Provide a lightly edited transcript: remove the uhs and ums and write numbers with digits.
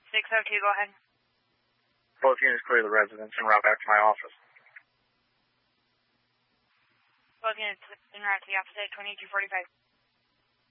602, go ahead. Both units clear the residence and route back to my office. Both units en route to the office at 2245.